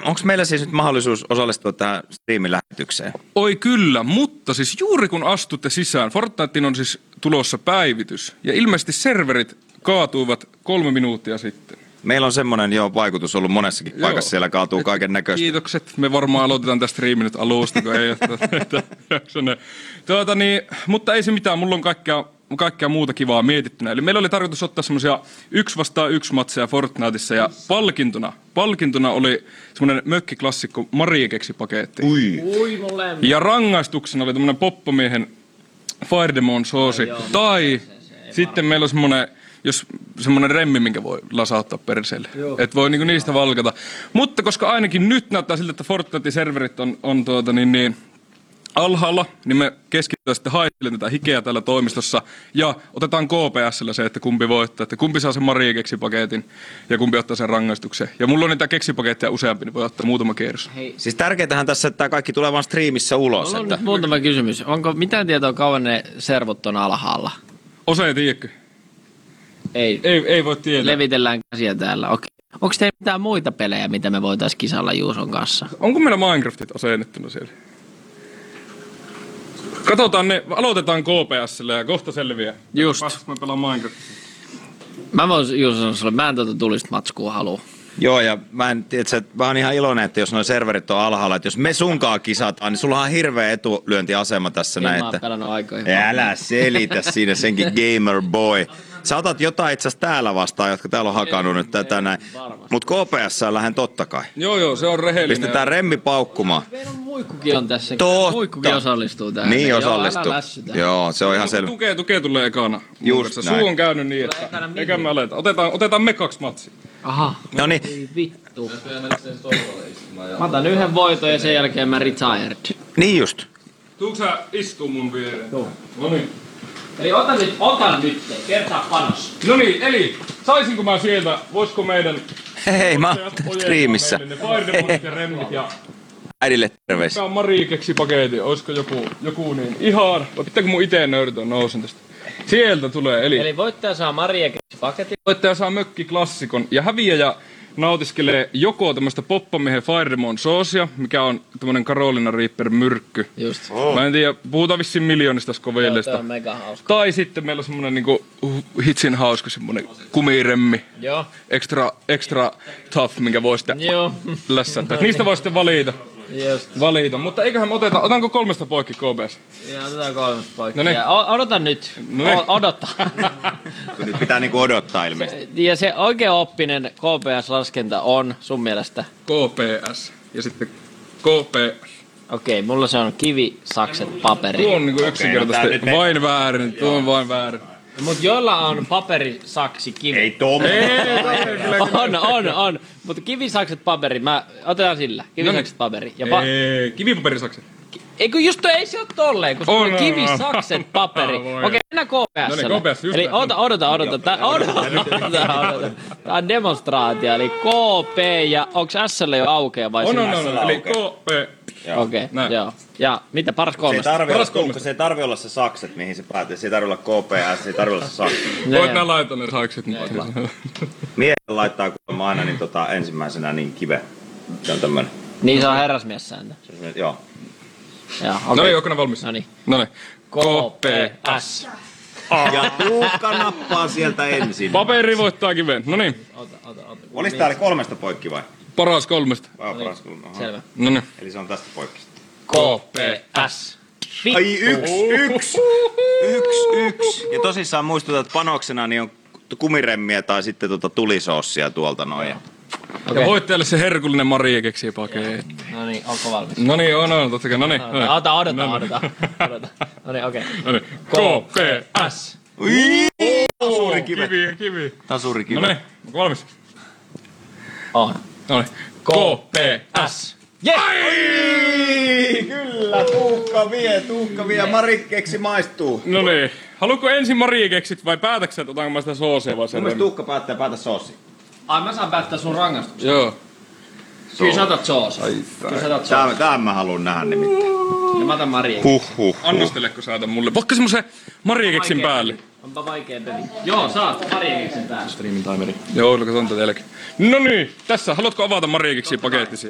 onko meillä siis nyt mahdollisuus osallistua tähän striimilähetykseen? Oi kyllä, mutta siis juuri kun astutte sisään, Fortnitein on siis tulossa päivitys. Ja ilmeisesti serverit kaatuivat 3 minuuttia sitten. Meillä on semmoinen vaikutus ollut monessakin paikassa, siellä kaatuu kaiken näköistä. Kiitokset, me varmaan aloitetaan tästä striimin nyt alusta, kun ei mutta ei se mitään, mulla on kaikkea muuta kivaa mietittynä. Eli meillä oli tarkoitus ottaa semmoisia 1 vastaan 1 matseja Fortniteissa ja palkintona oli semmoinen mökkiklassikko Marie-keksipaketti. Ui, mulle. Ja rangaistuksena oli tämmönen poppomiehen Fire Demon soosi. Tai sitten meillä on semmonen remmi, minkä voi lasauttaa perseelle. Et voi niinku niistä valkata. Mutta koska ainakin nyt näyttää siltä, että Fortnite-serverit on alhaalla, niin me keskitytään sitten haistelemaan tätä hikeä täällä toimistossa ja otetaan KPS:llä se, että kumpi voittaa, että kumpi saa sen Marie-keksipaketin ja kumpi ottaa sen rangaistuksen. Ja mulla on niitä keksipaketteja useampi, niin voi ottaa muutama kierros. Hei. Siis tärkeintähän tässä, että tämä kaikki tulee vaan striimissä ulos. Mulla on Että... nyt muutama kysymys. Onko mitään tietoa kauan ne servot on alhaalla? Osa ei tiedäkö? Ei voi tietää. Levitellään käsiä täällä, okei. Onko teillä mitään muita pelejä, mitä me voitaisiin kisalla Juuson kanssa? Onko meillä Minecraftit asennettuna siellä? Katsotaan ne, aloitetaan KPS:llä ja kohta selviää. Just. Päästätkö me pelaa Minecraftia? Mä voin Juuso sanoa sulle, mä en tulista matskua halua. Joo, ja mä oon ihan iloinen, että jos nuo serverit on alhaalla, että jos me sunkaan kisataan, niin sulla on hirveä etulyöntiasema tässä näin. Mä oon pelannut aikoihin. Älä selitä siinä senkin gamer boy. Sä otat jotain itse asiassa täällä vastaan, jotka täällä on hakannut nyt tätä näin. Mut KPS lähden totta kai. Joo, se on rehellinen. Pistetään remmi paukkumaan. Meidän muikkukin on tässä. Totta. Muikkukin osallistuu tähän. Niin osallistuu. Joo, se on ihan selvä. Tukee tulee ekana. Just näin. Suu on käynyt niin, että eikä me aleta. Otetaan me 2 matsia. Aha. No niin. Ei vittu. Mä otan 1 voiton ja sen jälkeen mä retired. Niin just. Tuutko sä istuu mun viereen? Joo. Noniin. Eli ota nyt, kertaa panos. Noniin, eli saisinko mä sieltä, voisiko meidän... Hei, mä oon striimissä. Ne Firedemonit ja remmit ja... Äidille terveisiä. Mikä on Marie-keksipaketin, olisiko joku niin ihan... Vai pitääkö mun itee nöyrtyä, nousen tästä. Sieltä tulee, Eli voittaja saa Marie-keksipaketin. Voittaja saa mökkiklassikon ja häviäjä nautiskelee joko tämmöstä poppamiehen Fire Demon soosia, mikä on tämmönen Carolina Reaper myrkky. Just. Mä en tiedä, puhutaan vissiin miljoonista Joo, skovilleista. toi on mega hauska. Tai sitten meillä on semmonen niinku hitsin hauska semmonen kumiremmi. Joo. Extra tough, minkä voi sitten lässättää. Niistä voi sitten valita. Just. Mutta eiköhän me otanko 3 poikki KBS? Joo, otetaan 3 poikki. No niin. Odota nyt. Odottaa. Nyt pitää niinku odottaa ilmeisesti. Ja se oikea oppinen KPS-laskenta on sun mielestä? KPS. Ja sitten KPS. Okei, mulla se on kivi, sakset, paperi. Tuo on niinku yksinkertaisesti vain väärin. Tuo on vain väärin. Mut jolla on paperi, saksi, kivi. Ei On. Mutta kivi, sakset, paperi. Otetaan sillä. Kivi, sakset, paperi. Ja kivipaperisakset. Eikö just ei se ole tolleen, koska on kivi, sakset, paperi. Okei, mennään KPS. No niin, KPS, just eli näin. odota. Tää on demonstraatio, eli KP ja onks S:lle jo aukea vai On. sillä? Eli KP. Okei, näin. joo. Ja mitä paras kolmesta? Se ei tarvi olla se sakset, mihin se päätyy. Se ei tarvi olla KPS, se ei tarvi olla se sakset. Voit nää laittaa ne sakset. Miehet laittaa kuulemma aina niin ensimmäisenä niin kive. Se on tämmönen. Niin se on herrasmiessääntö. Joo. Joo, No niin, onko ne valmis? Noniin. KPS. Ja Tuukka nappaa sieltä ensin. Paperi voittaa kiven. No niin. Olis täällä 3 poikki vai? Paras 3. Paras 3. Selvä. No niin. Eli se on tästä poikki. KPS. Ai yksi. Ja tosissaan muistutat, että panoksena niin on kumiremmiä tai sitten tulisoossia tuolta noin. Ja voittajalle se herkullinen Marie-keksipaketti. No niin, onko valmis? No niin, on totta kai. No niin. Odota. No niin, okei. No niin. KPS. Tasurikivi. Tasurikivi. No niin, onko valmis? On. No niin. KPS. Ai, kyllä, Tuukka vie. Marikeksi maistuu. No niin. Haluatko ensin Marie-keksit vai päätäksä, että otanko mä sitä soosia vai sen? Mun mielestä Tuukka päätä soossi. Ai mä saan päättää sun rangaistuksen. Joo. Kyllä sä otat soosa. Tämän mä haluun nähdä nimittäin. Ja mä otan Marie. Annosteleko sä mulle? Vaikka semmosen Marie-keksin päälle. Onpa vaikea peli. Joo, saat Marie-keksin päälle. Streamin timeri. Joo, katsotaan tätä jälkeen. No niin, tässä. Haluatko avata Marie-keksin pakettisi?